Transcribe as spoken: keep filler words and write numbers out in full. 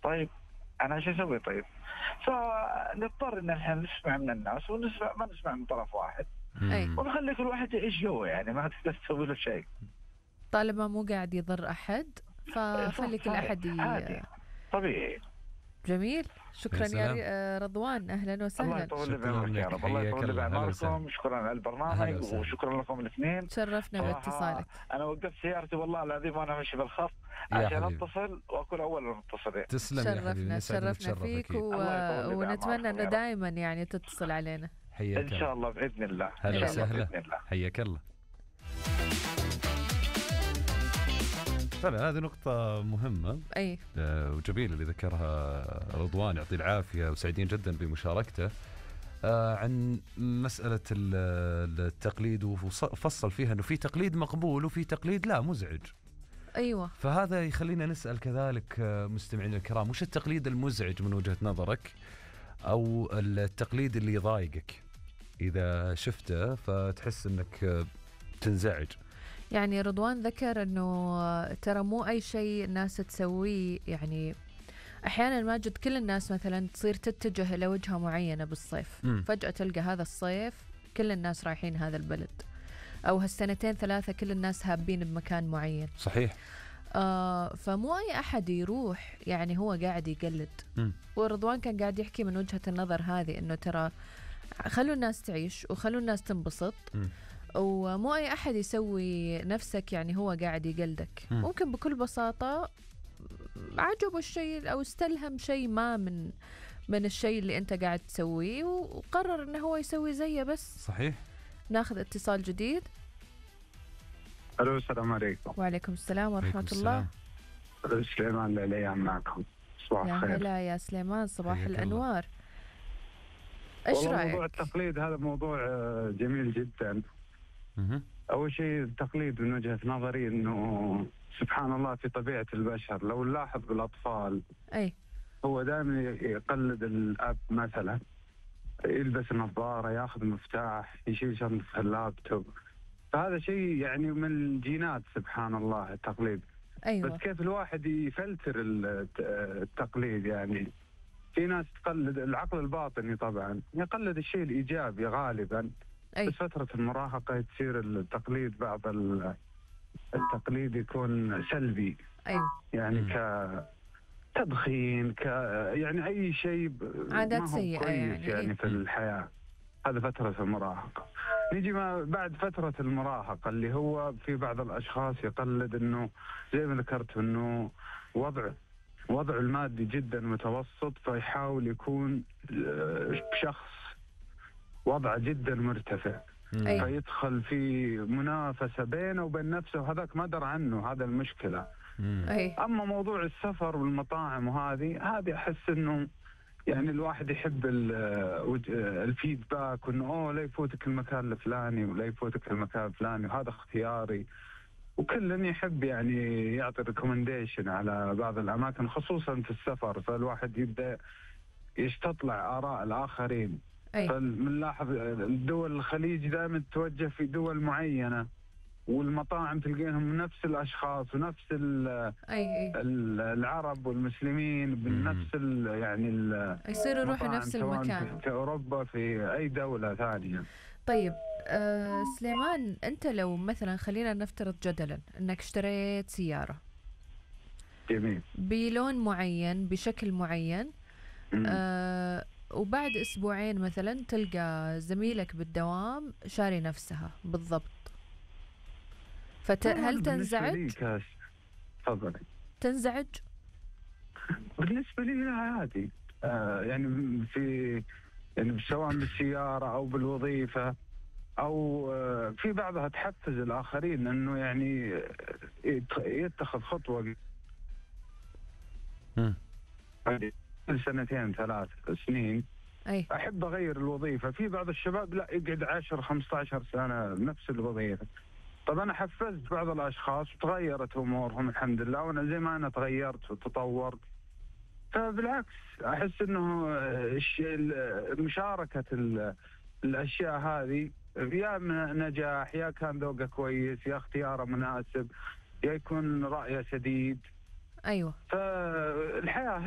طيب أنا شو أسوي طيب؟ فنضطر إن إحنا نسمع من الناس ونسمع ما نسمع من طرف واحد، أي. ونخلي كل واحد يعيش جوه، يعني ما تقدر تسوي له شيء. طالما مو قاعد يضر أحد فخلي كل أحد ي... عادي طبيعي. جميل. شكرا يا يا ري- آه، رضوان، أهلا الله وسهلا. يطول لي شكراً بعمرك يا لك، رب، الله حياك يطول لي الله. هلا وسهلا. بعمركم، شكرا على هلا البرنامج وسهلا. وشكرا لكم الاثنين. تشرفنا صراحة باتصالك. أنا وقفت سيارتي والله العظيم وأنا ماشي بالخط يا عشان حبيبي. أتصل وأكون أول المتصلين. تسلم يا حبيبي، تشرفنا نسعد تشرفنا ونتشرف فيك أكيد. و... الله يطول لي ونتمنى بأعماركم أنه يا رب. دائما يعني تتصل علينا. حياك إن شاء الله بإذن الله. هلا إن شاء الله وسهلا. بإذن الله. حياك الله. فعلا هذه نقطة مهمة أي. آه، وجميلة اللي ذكرها رضوان، يعطيه العافية، وسعيدين جدا بمشاركته آه، عن مسألة ال- التقليد، وفصل فيها أنه في تقليد مقبول وفي تقليد لا مزعج. أيوة. فهذا يخلينا نسأل كذلك آه، مستمعين الكرام، وش التقليد المزعج من وجهة نظرك، أو التقليد اللي يضايقك إذا شفته فتحس أنك آه، تنزعج؟ يعني رضوان ذكر أنه ترى مو أي شيء الناس تسويه، يعني أحيانا ماجد كل الناس مثلا تصير تتجه إلى وجهة معينة بالصيف، م. فجأة تلقى هذا الصيف كل الناس رايحين هذا البلد، أو هالسنتين ثلاثة كل الناس هابين بمكان معين. صحيح. آه فمو أي أحد يروح يعني هو قاعد يقلد. م. ورضوان كان قاعد يحكي من وجهة النظر هذه، أنه ترى خلوا الناس تعيش وخلوا الناس تنبسط، م. ومو أي أحد يسوي نفسك يعني هو قاعد يقلدك. م. ممكن بكل بساطة عجبه الشيء أو استلهم شيء ما من من الشيء اللي أنت قاعد تسويه وقرر أنه هو يسوي زيه بس. صحيح. ناخذ اتصال جديد. الو السلام عليكم. وعليكم السلام ورحمة الله. سليمان العليان معكم. صباح يا الخير. هلا يا سليمان، صباح حياك الأنوار. إيش والله رأيك؟ موضوع التقليد هذا موضوع آه، جميل جدا. مه. أول شيء التقليد من وجهة نظري أنه سبحان الله في طبيعة البشر. لو نلاحظ بالأطفال أي. هو دائما يقلد الأب، مثلا يلبس نظارة، ياخذ مفتاح، يشيل شنطة اللابتوب. فهذا شيء يعني من الجينات سبحان الله التقليد. أيوة. بس كيف الواحد يفلتر الت- التقليد؟ يعني في ناس تقلد العقل الباطني، طبعا يقلد الشيء الإيجابي غالبا. أي. بس فترة المراهقة تصير التقليد، بعض ال- التقليد يكون سلبي. أيوة. يعني مم. كتدخين، ك يعني أي شيء ب- عادات ما هو سيئة كويس يعني. يعني في الحياة. هذا فترة المراهقة. نيجي ما بعد فترة المراهقة اللي هو في بعض الأشخاص يقلد أنه زي ما ذكرت أنه وضع وضع المادي جدا متوسط، فيحاول يكون آه، شخص وضعه جدا مرتفع. أي. فيدخل في منافسة بينه وبين نفسه، وهذاك ما درى عنه. هذا المشكلة. مم. أي. أما موضوع السفر والمطاعم وهذه هذه أحس أنه يعني الواحد يحب ال- وج- الفيدباك، وانه اوه لا يفوتك المكان الفلاني ولا يفوتك المكان الفلاني وهذا اختياري. وكل يحب يعني يعطي ريكومنديشن على بعض الاماكن، خصوصا في السفر. فالواحد يبدا يستطلع اراء الاخرين. أي. فبنلاحظ الدول الخليج دائما تتوجه في دول معينه، والمطاعم تلقيهم نفس الاشخاص ونفس ال أي. أي. ال- العرب والمسلمين بنفس ال يعني ال يصيروا يروحوا مطاعم، نفس سواء المكان. في أوروبا في أي دولة ثانية. طيب آه سليمان، أنت لو مثلا خلينا نفترض جدلا أنك اشتريت سيارة جميل. بلون معين بشكل معين، مم. آه وبعد أسبوعين مثلا تلقى زميلك بالدوام شاري نفسها بالضبط، فهل بالنسبة تنزعج؟ لي كاس تفضلي. تنزعج؟ بالنسبة لي لا عادي. آه يعني في يعني سواء بالسيارة أو بالوظيفة أو آه في بعضها تحفز الآخرين أنه يعني يت- يتخذ خطوة. مم. كل سنتين ثلاث سنين أي. أحب أغير الوظيفة. في بعض الشباب لا يقعد عشر خمسة عشر سنة نفس الوظيفة. طب أنا حفزت بعض الأشخاص وتغيرت أمورهم الحمد لله، وأنا زي ما أنا تغيرت وتطورت. فبالعكس أحس أنه الش- مشاركة ال- الأشياء هذه يا من نجاح، يا كان ذوقه كويس، يا اختياره مناسب، يا يكون رأيه سديد. أيوة. فالحياة